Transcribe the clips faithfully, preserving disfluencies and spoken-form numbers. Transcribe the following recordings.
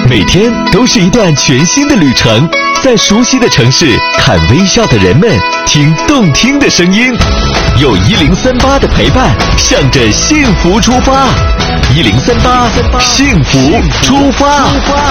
每天都是一段全新的旅程，在熟悉的城市看微笑的人们，听动听的声音，有一零三八的陪伴，向着幸福出发。一零三八幸福出发。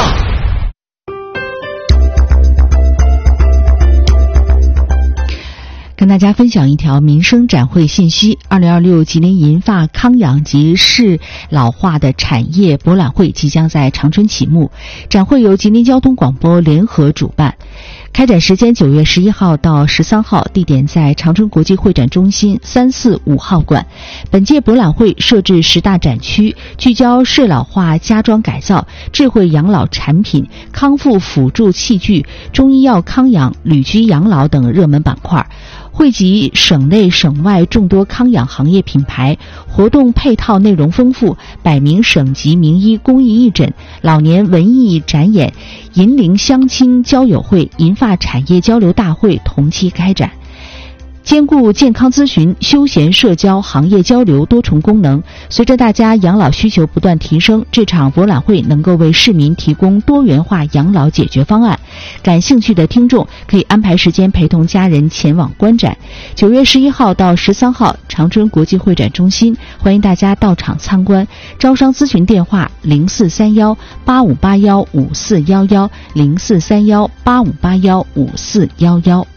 跟大家分享一条民生展会信息：二零二六吉林银发康养及适老化的产业博览会即将在长春启幕。展会由吉林交通广播联合主办，开展时间九月十一号到十三号，地点在长春国际会展中心三四五号馆。本届博览会设置十大展区，聚焦适老化家装改造、智慧养老产品、康复辅助器具、中医药康养、旅居养老等热门板块，汇集省内省外众多康养行业品牌，活动配套内容丰富，百名省级名医公益义诊、老年文艺展演、银龄相亲交友会、银发产业交流大会同期开展，兼顾健康咨询、休闲社交、行业交流多重功能。随着大家养老需求不断提升，这场博览会能够为市民提供多元化养老解决方案。感兴趣的听众可以安排时间陪同家人前往观展。九月十一号到十三号，长春国际会展中心，欢迎大家到场参观。招商咨询电话零四三幺八五八幺五四幺幺零四三幺八五八幺五四幺幺。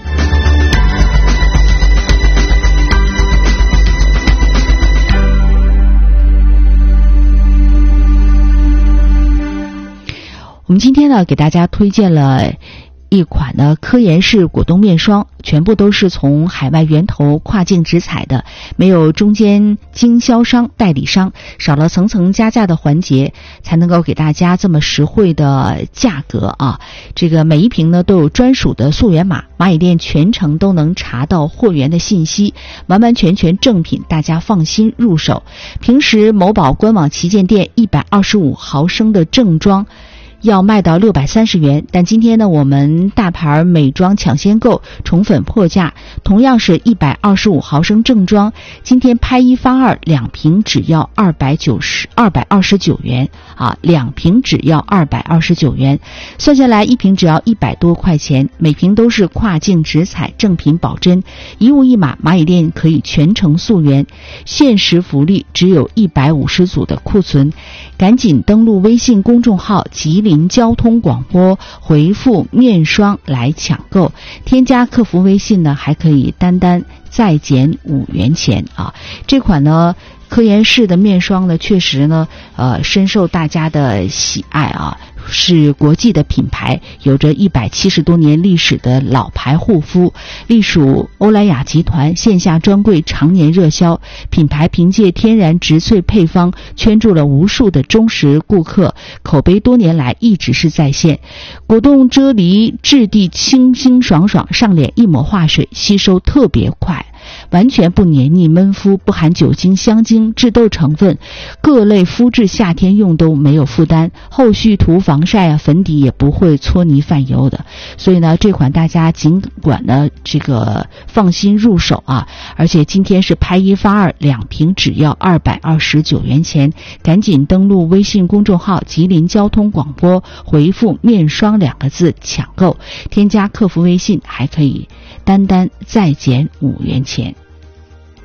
我们今天呢，给大家推荐了一款呢科颜氏果冻面霜，全部都是从海外源头跨境直采的，没有中间经销商、代理商，少了层层加价的环节，才能够给大家这么实惠的价格啊！这个每一瓶呢都有专属的溯源码，蚂蚁店全程都能查到货源的信息，完完全全正品，大家放心入手。平时某宝官网旗舰店一百二十五毫升的正装要卖到六百三十元，但今天呢，我们大牌美妆抢先购宠粉破价，同样是一百二十五毫升正装，今天拍一发二，两瓶只要二百九十二百二十九元啊，两瓶只要二百二十九元，算下来一瓶只要一百多块钱，每瓶都是跨境直采，正品保真，一物一码，蚂蚁店可以全程溯源，限时福利只有一百五十组的库存，赶紧登录微信公众号吉林交通广播，回复面霜来抢购，添加客服微信呢，还可以单单再减五元钱啊！这款呢科颜氏的面霜呢，确实呢，呃，深受大家的喜爱啊。是国际的品牌，有着一百七十多年历史的老牌护肤，隶属欧莱雅集团，线下专柜常年热销。品牌凭借天然植萃配方圈住了无数的忠实顾客，口碑多年来一直是在线。果冻啫喱质地清清爽爽，上脸一抹化水，吸收特别快。完全不黏腻闷肤，不含酒精、香精、致痘成分，各类肤质夏天用都没有负担，后续涂防晒啊、粉底也不会搓泥泛油的。所以呢，这款大家尽管呢这个放心入手啊，而且今天是拍一发二，两瓶只要二百二十九元钱，赶紧登录微信公众号吉林交通广播，回复面霜两个字抢购，添加客服微信还可以单单再减五元钱。